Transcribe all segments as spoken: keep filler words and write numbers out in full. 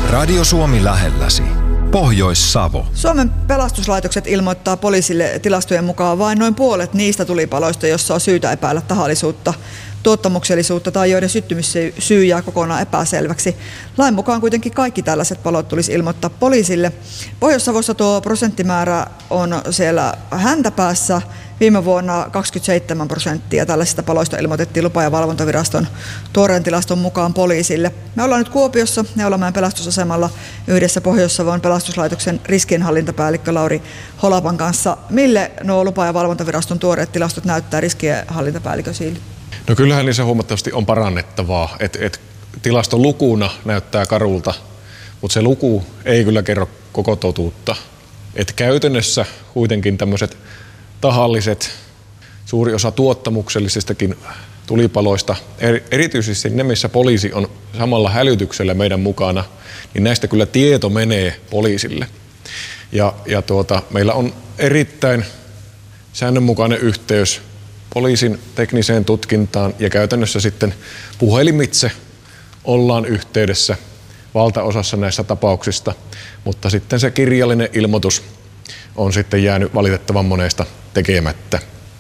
Radio Suomi lähelläsi. Pohjois-Savo. Suomen pelastuslaitokset ilmoittaa poliisille tilastojen mukaan vain noin puolet niistä tulipaloista, jossa on syytä epäillä tahallisuutta, tuottamuksellisuutta tai joiden syttymissyy jää kokonaan epäselväksi. Lain mukaan kuitenkin kaikki tällaiset palot tulisi ilmoittaa poliisille. Pohjois-Savossa tuo prosenttimäärä on siellä häntäpäässä. Viime vuonna kaksikymmentäseitsemän prosenttia tällaisista paloista ilmoitettiin lupa- ja valvontaviraston tuoreen tilaston mukaan poliisille. Me ollaan nyt Kuopiossa Neulamäen pelastusasemalla yhdessä Pohjois-Savon pelastuslaitoksen riskienhallintapäällikkö Lauri Holapan kanssa. Mille nuo lupa- ja valvontaviraston tuoreet tilastot näyttää riskienhallintapäällikön Siili? No kyllähän niissä huomattavasti on parannettavaa. Et, et tilaston lukuna näyttää karulta, mutta se luku ei kyllä kerro koko totuutta. Et käytännössä kuitenkin tämmöiset tahalliset, suuri osa tuottamuksellisistakin tulipaloista, erityisesti ne, missä poliisi on samalla hälytyksellä meidän mukana, niin näistä kyllä tieto menee poliisille. Ja, ja tuota, meillä on erittäin säännönmukainen yhteys poliisin tekniseen tutkintaan ja käytännössä sitten puhelimitse ollaan yhteydessä valtaosassa näistä tapauksista, mutta sitten se kirjallinen ilmoitus on sitten jäänyt valitettavan monesta tekemättä.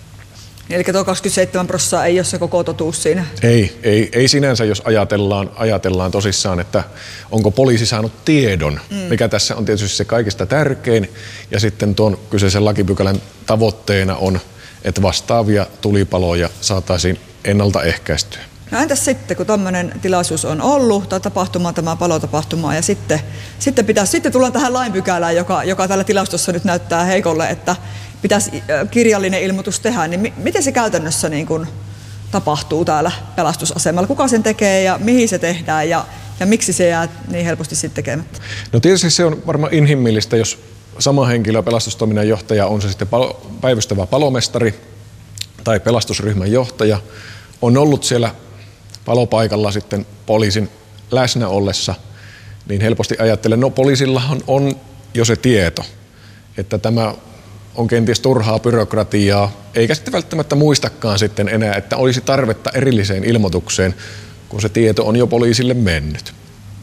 Eli tuo kaksikymmentäseitsemän prosenttia ei ole se koko totuus siinä? Ei, ei, ei sinänsä, jos ajatellaan, ajatellaan tosissaan, että onko poliisi saanut tiedon, mm. mikä tässä on tietysti se kaikista tärkein. Ja sitten tuon kyseisen lakipykälän tavoitteena on, että vastaavia tulipaloja saataisiin ennaltaehkäistyä. No entäs sitten, kun tämmöinen tilaisuus on ollut, tai tapahtuma, tämä palotapahtuma, ja sitten, sitten, pitäisi, sitten tullaan tähän lainpykälään, joka, joka tällä tilastossa nyt näyttää heikolle, että pitäisi kirjallinen ilmoitus tehdä, niin mi- miten se käytännössä niin kuin tapahtuu täällä pelastusasemalla? Kuka sen tekee ja mihin se tehdään ja, ja miksi se jää niin helposti sitten tekemättä? No tietysti se on varmaan inhimillistä, jos sama henkilö, pelastustoiminnan johtaja, on se sitten palo, päivystävä palomestari tai pelastusryhmän johtaja, on ollut siellä palopaikalla sitten poliisin läsnä ollessa, niin helposti ajattelen, no poliisillahan on jo se tieto, että tämä on kenties turhaa byrokratiaa, eikä sitten välttämättä muistakaan sitten enää, että olisi tarvetta erilliseen ilmoitukseen, kun se tieto on jo poliisille mennyt.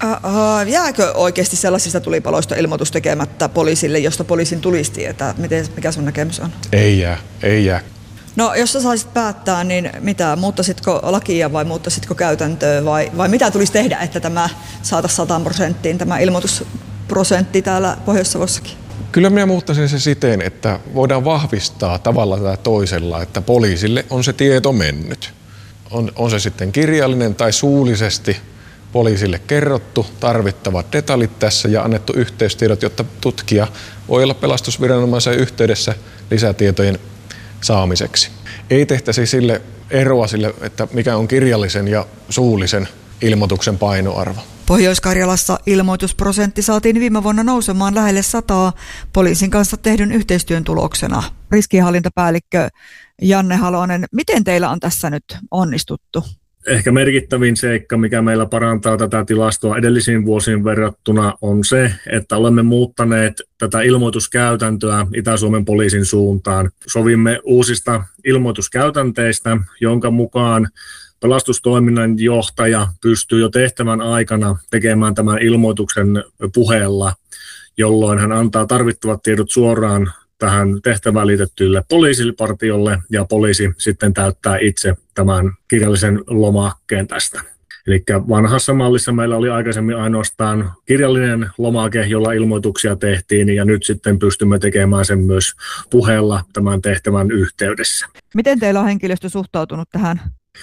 Uh, jääkö oikeasti sellaisista tulipaloista ilmoitus tekemättä poliisille, josta poliisin tulisi tietää? Miten, mikä sun näkemys on? Ei jää, ei jää. No jos sä saisit päättää, niin mitä, muuttaisitko lakia vai muuttaisitko käytäntöä vai, vai mitä tulisi tehdä, että tämä saataisiin sataan prosenttiin, tämä ilmoitusprosentti täällä Pohjois-Savossakin? Kyllä minä muuttaisin se siten, että voidaan vahvistaa tavalla tai toisella, että poliisille on se tieto mennyt. On, on se sitten kirjallinen tai suullisesti poliisille kerrottu tarvittavat detaljit tässä ja annettu yhteystiedot, jotta tutkija voi olla pelastusviranomaisen yhteydessä lisätietojen saamiseksi. Ei tehtäisi sille eroa sille, että mikä on kirjallisen ja suullisen ilmoituksen painoarvo. Pohjois-Karjalassa ilmoitusprosentti saatiin viime vuonna nousemaan lähelle sataa poliisin kanssa tehdyn yhteistyön tuloksena. Riskienhallintapäällikkö Janne Halonen, miten teillä on tässä nyt onnistuttu? Ehkä merkittävin seikka, mikä meillä parantaa tätä tilastoa edellisiin vuosiin verrattuna, on se, että olemme muuttaneet tätä ilmoituskäytäntöä Itä-Suomen poliisin suuntaan. Sovimme uusista ilmoituskäytänteistä, jonka mukaan pelastustoiminnan johtaja pystyy jo tehtävän aikana tekemään tämän ilmoituksen puheella, jolloin hän antaa tarvittavat tiedot suoraan tähän tehtävään liitettyille poliisipartiolle ja poliisi sitten täyttää itse tämän kirjallisen lomakkeen tästä. Eli vanhassa mallissa meillä oli aikaisemmin ainoastaan kirjallinen lomake, jolla ilmoituksia tehtiin ja nyt sitten pystymme tekemään sen myös puheella tämän tehtävän yhteydessä. Miten teillä on henkilöstö suhtautunut tähän?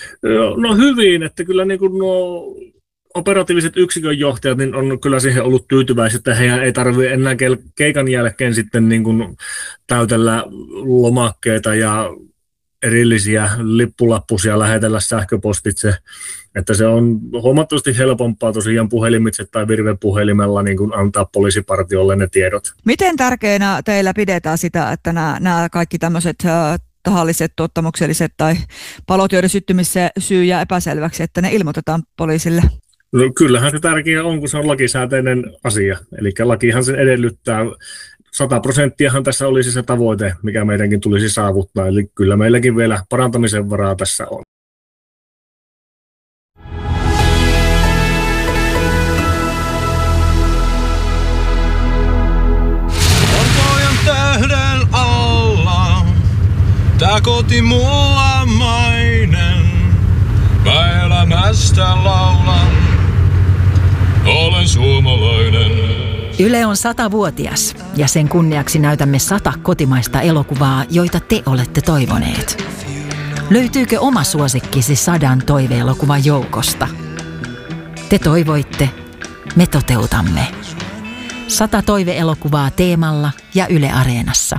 No hyvin, että kyllä niin kuin nuo operatiiviset yksikönjohtajat niin on kyllä siihen ollut tyytyväisiä, että heidän ei tarvitse enää keikan jälkeen sitten niin kuin täytellä lomakkeita ja erillisiä lippulappusia lähetellä sähköpostitse, että se on huomattavasti helpompaa tosiaan puhelimitse tai virvepuhelimella niin kuin antaa poliisipartiolle ne tiedot. Miten tärkeänä teillä pidetään sitä, että nämä, nämä kaikki tämmöiset tahalliset, tuottamukselliset tai palot, joiden syttymissyy jää epäselväksi, että ne ilmoitetaan poliisille? No kyllähän se tärkeää on, kun se on lakisääteinen asia. Eli lakihan sen edellyttää. sata prosenttiahan tässä olisi se tavoite, mikä meidänkin tulisi saavuttaa. Eli kyllä meilläkin vielä parantamisen varaa tässä on. koti mulla mainen. Mä elämästä laulan, olen suomalainen. Yle on satavuotias ja sen kunniaksi näytämme sata kotimaista elokuvaa, joita te olette toivoneet. Löytyykö oma suosikkisi sadan toiveelokuvan joukosta? Te toivoitte, me toteutamme. Sata toiveelokuvaa Teemalla ja Yle Areenassa.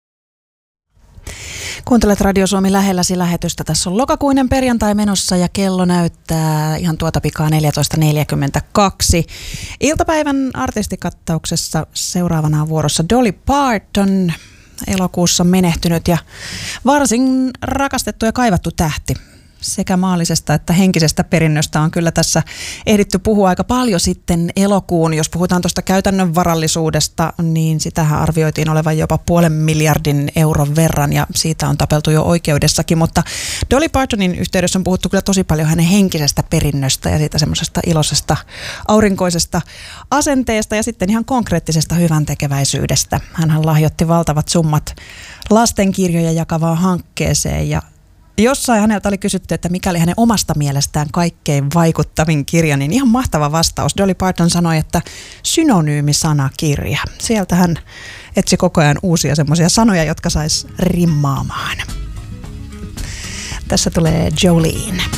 Kuuntelet Radio Suomi lähelläsi lähetystä. Tässä on lokakuinen perjantai menossa ja kello näyttää ihan tuota pikaa neljätoista neljäkymmentäkaksi. Iltapäivän artistikattauksessa seuraavana on vuorossa Dolly Parton, elokuussa menehtynyt ja varsin rakastettu ja kaivattu tähti. Sekä maallisesta että henkisestä perinnöstä on kyllä tässä ehditty puhua aika paljon sitten elokuun. Jos puhutaan tuosta käytännön varallisuudesta, niin sitähän arvioitiin olevan jopa puolen miljardin euron verran ja siitä on tapeltu jo oikeudessakin. Mutta Dolly Partonin yhteydessä on puhuttu kyllä tosi paljon hänen henkisestä perinnöstä ja siitä semmoisesta iloisesta aurinkoisesta asenteesta ja sitten ihan konkreettisesta hyväntekeväisyydestä. Hänhän lahjoitti valtavat summat lastenkirjoja jakavaan hankkeeseen ja jossain häneltä oli kysytty, että mikäli hänen omasta mielestään kaikkein vaikuttavin kirja, niin ihan mahtava vastaus. Dolly Parton sanoi, että synonyymisanakirja. Sieltä hän etsi koko ajan uusia semmoisia sanoja, jotka sais rimmaamaan. Tässä tulee Jolene.